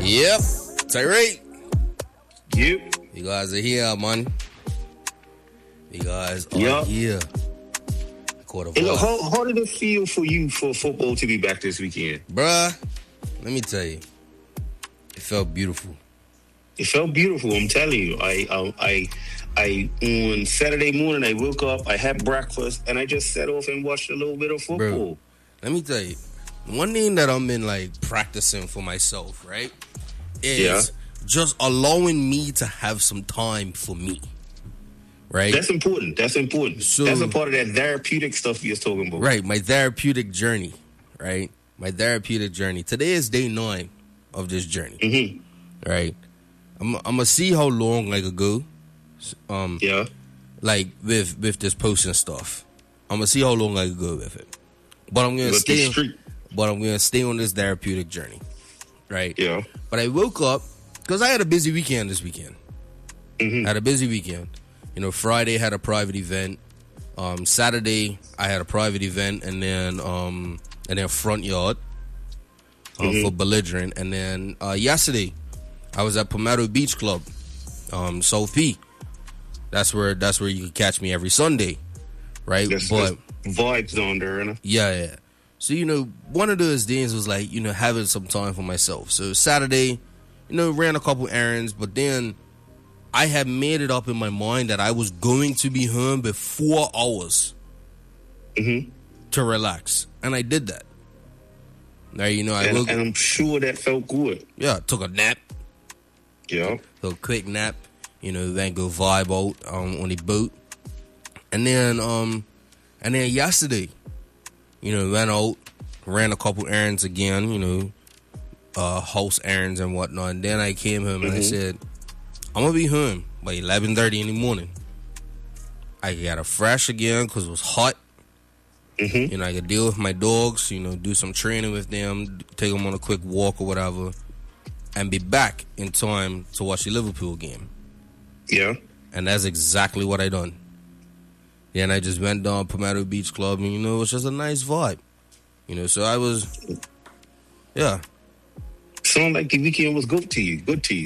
Yep. Tyreek. Yep. You guys are here, man. You guys are here. Hey, look, how did it feel for you for football to be back this weekend? Bruh, let me tell you. It felt beautiful. It felt beautiful, I'm telling you. I on Saturday morning, I woke up, I had breakfast, and I just set off and watched a little bit of football. Bro, let me tell you. One thing that I've been, practicing for myself, right, is just allowing me to have some time for me, right? That's important. So, that's a part of that therapeutic stuff you're talking about. Right, my therapeutic journey, right? My therapeutic journey. Today is day 9 of this journey, right? I'm going to see how long I could go, with this posting stuff. I'm going to see how long I could go with it. But I'm going to stay on this therapeutic journey, right? Yeah. But I woke up, because I had a busy weekend this weekend. I had a busy weekend. You know, Friday had a private event. Saturday I had a private event, and then front yard for belligerent. And then yesterday I was at Palmetto Beach Club, South P. That's where you can catch me every Sunday, right? But vibes on there, you know? Yeah. So, one of those days was having some time for myself. So Saturday, ran a couple errands, but then I had made it up in my mind that I was going to be home before 4 hours to relax. And I did that. Now, and I'm sure that felt good. Yeah, took a nap. Yeah. Took a quick nap, then go vibe out on the boat. And then yesterday, went out, ran a couple errands again, house errands and whatnot. And then I came home and I said, I'm going to be home by 11:30 in the morning. I got a fresh again because it was hot. I could deal with my dogs, do some training with them, take them on a quick walk or whatever, and be back in time to watch the Liverpool game. Yeah. And that's exactly what I done. Then I just went down Palmetto Beach Club, and, it was just a nice vibe. So I was, Sound like the weekend was good to you.